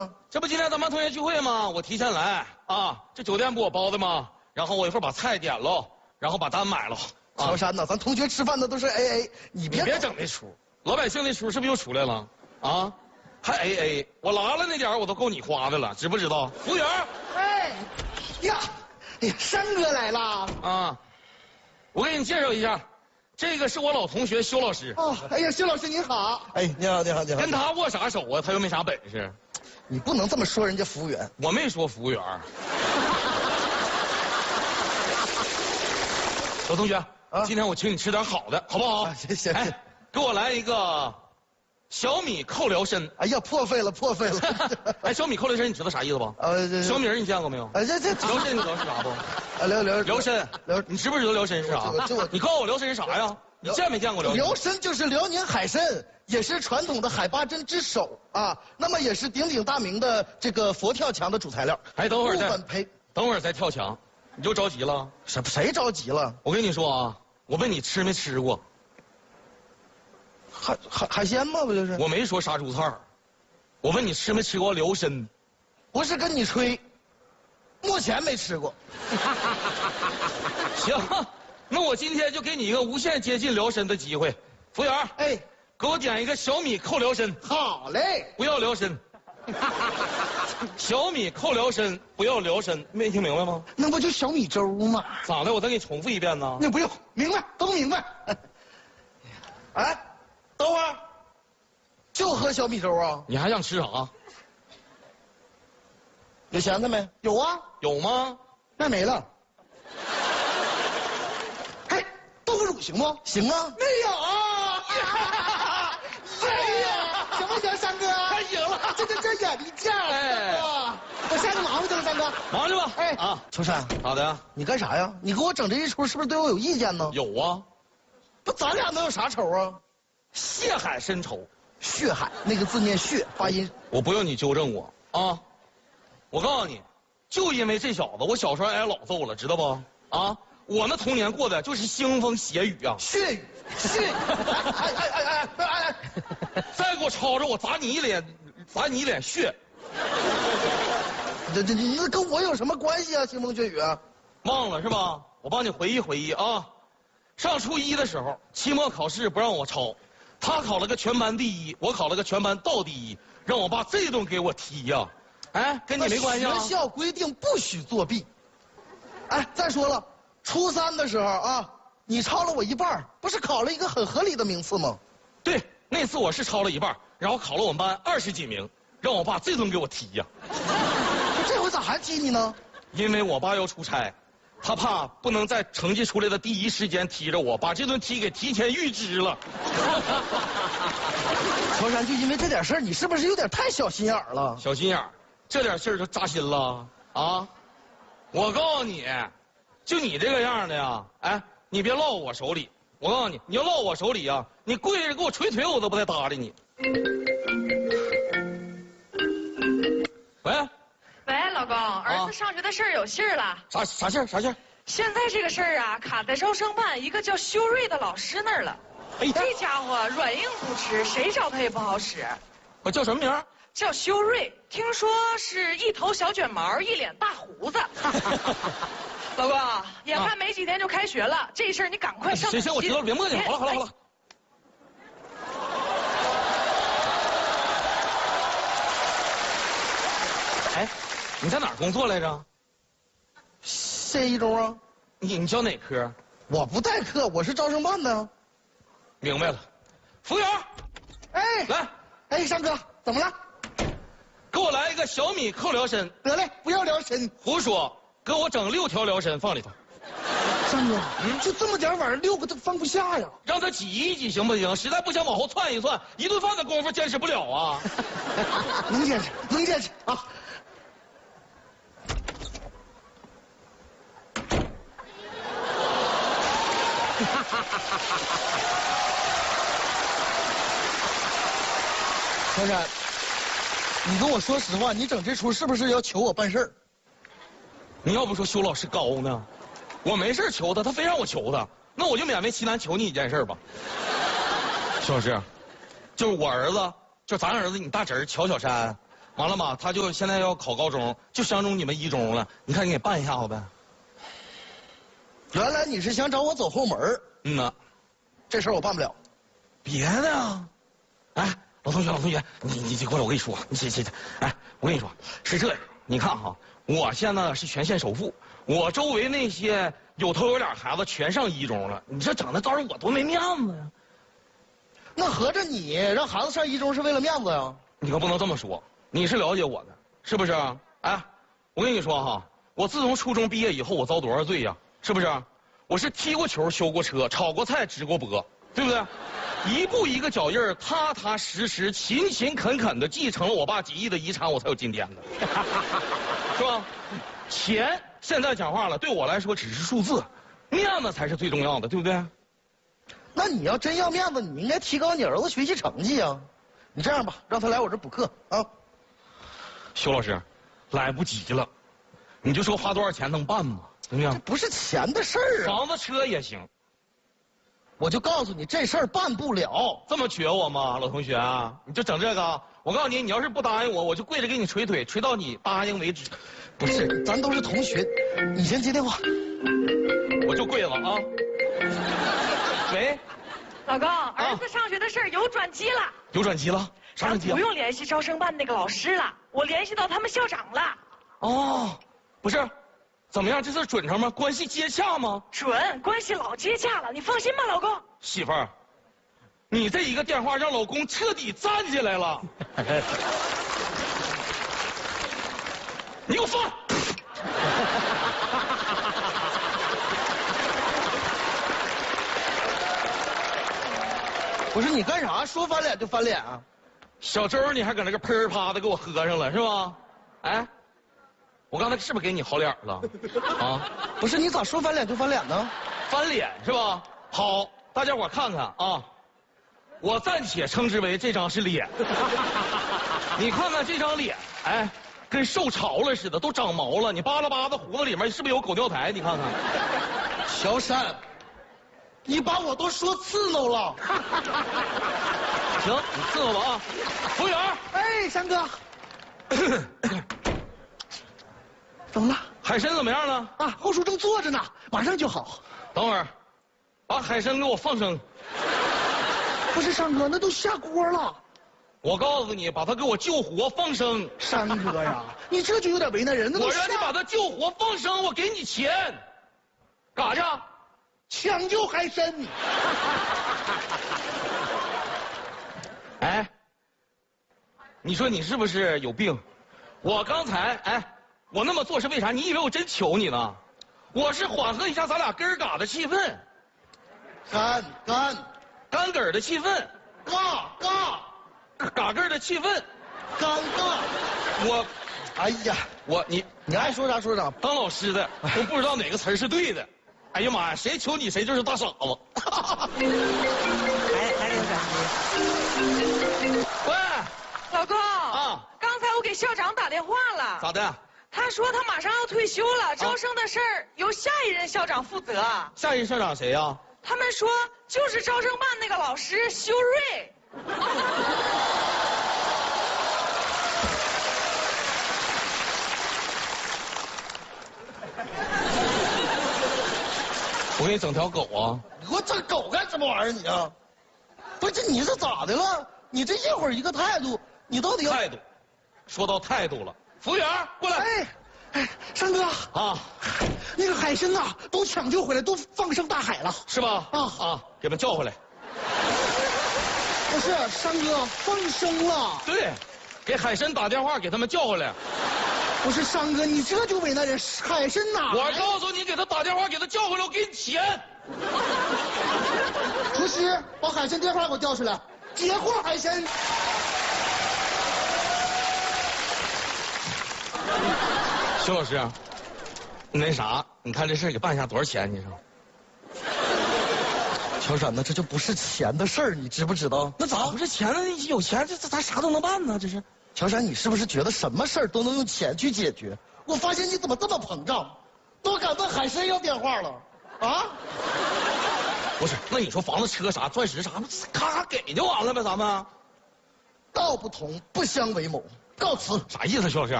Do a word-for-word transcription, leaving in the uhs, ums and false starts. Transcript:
这不今天咱班同学聚会吗？我提前来啊，这酒店不我包的吗？然后我一会儿把菜点了，然后把单买了。 啊、乔山呐，咱同学吃饭的都是 A A， 你别你别整那出，老百姓那出是不是又出来了？啊，还 A A， 我拉了那点我都够你花的了，知不知道？服务员， 哎，呀，哎呀，山哥来了啊！我给你介绍一下，这个是我老同学修老师。 哦，哎呀，修老师您好。哎，你好，你好，你好。 跟他握啥手啊？他又没啥本事。 你不能这么说人家服务员。 我没说服务员。老同学，啊、今天我请你吃点好的，好不好？ 啊、谢谢。 哎，给我来一个小米扣辽参。 哎呀，破费了，破费了。 哎，小米扣辽参，你知道啥意思不？ 呃，这小米儿你见过没有？ 哎，这这辽参你知道是啥不？ 啊，辽辽辽参，辽，你知不知道辽参是啥？你告诉我辽参是啥呀？你见没见过辽参？ 辽参就是辽宁海参，也是传统的海八珍之首啊。那么也是鼎鼎大名的这个佛跳墙的主材料。 哎，等会儿再部本培， 等会儿再跳墙，你就着急了？ 谁谁着急了？ 我跟你说啊，我问你吃没吃过？ 海海海鲜吗？不就是？ 我没说杀猪菜，我问你吃没吃过辽参？ 不是跟你吹，目前没吃过。 行，那我今天就给你一个无限接近辽参的机会。服务员， 哎， 给我点一个小米扣辽参。 好嘞， 不要辽参。小米扣辽参，不要辽参，没听明白吗？ 那不就小米粥吗？ 咋的？我再给你重复一遍呢？ 那不用，明白，都明白。哎，等会儿，就喝小米粥啊？ 你还想吃啥？ 有咸菜没？有啊。 有吗？ 那没了。哎，豆腐乳行不？行啊。没有啊。哎呀，行不行，山哥？ 太行了， 这这这眼力见儿。 哎， 我下去忙活去了，山哥。 忙去吧。 哎啊， 秋山， 咋的？ 你干啥呀？你给我整这一出，是不是对我有意见呢？ 有啊。 不，咱俩能有啥仇啊？ 血海深仇。 血海那个字念血，发音。 我不用你纠正我啊。我告诉你，就因为这小子，我小时候挨老揍了，知道不？啊，我那童年过的就是腥风血雨啊， 血雨，血雨！哎哎哎哎哎哎！ 再给我吵着，我砸你一脸，砸你一脸血。 这这那跟我有什么关系啊？腥风血雨啊？ 忘了是吧？我帮你回忆回忆啊。上初一的时候，期末考试不让我抄，他考了个全班第一，我考了个全班倒第一，让我爸这顿给我踢呀。哎，跟你没关系啊！ 学校规定不许作弊。哎，再说了，初三的时候啊，你抄了我一半，不是考了一个很合理的名次吗？ 对，那次我是抄了一半，然后考了我们班二十几名，让我爸这顿给我踢呀。 这回咋还踢你呢？ 因为我爸要出差，他怕不能在成绩出来的第一时间踢着我，把这顿踢给提前预支了。 乔山，就因为这点事儿，你是不是有点太小心眼儿了？ 小心眼儿。这点事儿就扎心了啊！我告诉你，就你这个样的呀，哎，你别落我手里。我告诉你，你要落我手里啊，你跪着给我捶腿，我都不带搭理你。喂， 喂，老公，儿子上学的事儿有信儿了。 啥啥信儿？啥信儿？ 现在这个事儿啊，卡在招生办一个叫修睿的老师那儿了。哎，这家伙软硬不吃，谁找他也不好使。 我叫什么名儿？ 叫修睿，听说是一头小卷毛，一脸大胡子。老公，眼看没几天就开学了，这事儿你赶快上。 行行，我知道了，别磨叽了。好了好了好了。哎，你在哪儿工作来着？ 谢一中啊。 你你教哪科？ 我不代课，我是招生办的。 明白了。服务员， 哎， 来， 哎，山哥，怎么了？ 给我来一个小米扣辽参。 得嘞，不要辽参。 胡说，给我整六条辽参放里头。 山哥，嗯，就这么点玩意儿，六个都放不下呀。 让他挤一挤行不行？实在不行往后窜一窜，一顿饭的功夫坚持不了啊。 能坚持，能坚持啊。乔山，你跟我说实话，你整这出是不是要求我办事儿？ 你要不说修老师高呢，我没事求他，他非让我求他，那我就勉为其难求你一件事吧。修老师，就是我儿子，就咱儿子，你大侄儿乔小山， 完了嘛，他就现在要考高中，就相中你们一中了。你看，你给办一下子呗。 原来你是想找我走后门儿嗯呐， 这事儿我办不了。 别的啊。哎，老同学，老同学，你你你过来，我跟你说，你这这这，哎，我跟你说，是这样，你看哈，我现在是全县首富，我周围那些有头有脸孩子全上一中了，你这整的到时候我多没面子呀。 那合着你让孩子上一中是为了面子呀？ 你可不能这么说，你是了解我的，是不是？哎，我跟你说哈，我自从初中毕业以后，我遭多少罪呀？是不是？我是踢过球、修过车、炒过菜、直过播，对不对？一步一个脚印儿，踏踏实实、勤勤恳恳的继承了我爸几亿的遗产，我才有今天的，是吧？钱现在讲话了，对我来说只是数字，面子才是最重要的，对不对？ 那你要真要面子，你应该提高你儿子学习成绩啊！你这样吧，让他来我这补课啊。 修老师，来不及了，你就说花多少钱能办吗？怎么样？ 这不是钱的事儿啊！ 房子、车也行。 我就告诉你，这事儿办不了。 这么绝我吗，老同学啊？你就整这个？我告诉你，你要是不答应我，我就跪着给你捶腿，捶到你答应为止。 不是，咱都是同学，你先接电话。 我就跪了啊！喂， 老公，儿子上学的事儿有转机了。 有转机了？啥转机啊？ 不用联系招生办那个老师了，我联系到他们校长了。 哦，不是，怎么样？这事准成吗？关系接洽吗？ 准，关系老接洽了，你放心吧，老公。 媳妇儿，你这一个电话让老公彻底站起来了。你给我放！ 不是你干啥？说翻脸就翻脸啊？ 小周，你还搁那个喷儿啪的给我喝上了是吧？哎，我刚才是不是给你好脸了？啊， 不是你咋说翻脸就翻脸呢？ 翻脸是吧？好，大家伙看看啊，我暂且称之为这张是脸。你看看这张脸，哎，跟受潮了似的，都长毛了。你扒拉扒拉胡子里面是不是有狗尿苔？你看看， 小山，你把我都说刺挠了。 行，你伺候吧啊。服务员， 哎，山哥，怎么了？ 海参怎么样了？ 啊，后厨正做着呢，马上就好。 等会儿，把海参给我放生。 不是山哥，那都下锅了。 我告诉你，把它给我救活放生。 山哥呀，你这就有点为难人。那都我让你把它救活放生，我给你钱。干啥去？ 抢救海参。 哎，你说你是不是有病？我刚才哎，我那么做是为啥？你以为我真求你呢？我是缓和一下咱俩根儿嘎的气氛， 干干干根儿的气氛， 尬尬嘎根儿的气氛， 尴尬。 我， 哎呀， 我你你爱说啥说啥。 当老师的都不知道哪个词儿是对的。哎呀妈呀，谁求你谁就是大傻子。 来来点转机。 喂， 老公啊， 刚才我给校长打电话了。 咋的？ 他说他马上要退休了，招生的事儿由下一任校长负责。 下一任校长谁呀？ 他们说就是招生办那个老师修睿。 我给你整条狗啊！ 你给我整狗干什么玩意儿你啊？不是你是咋的了？你这一会儿一个态度，你到底要态度，说到态度了，服务员过来。 哎，哎，山哥啊， 那个海参呐，都抢救回来，都放生大海了， 是吧？ 啊啊，给他们叫回来。 不是山哥放生了。 对，给海参打电话，给他们叫回来。 不是山哥，你这就为难人，海参哪？ 我告诉你，给他打电话，给他叫回来，我给你钱。 厨师，把海参电话给我调出来，截获海参。 熊老师，那啥，你看这事儿给办下多少钱？你说？ 小闪呢？这就不是钱的事儿，你知不知道？ 那咋不是钱呢？有钱这这咱啥都能办呢？这是。 乔山，你是不是觉得什么事儿都能用钱去解决？我发现你怎么这么膨胀，都敢问海参要电话了，啊？ 不是，那你说房子、车啥、钻石啥，咔咔给就完了呗？咱们道不同不相为谋， 告辞。 啥意思，徐老师？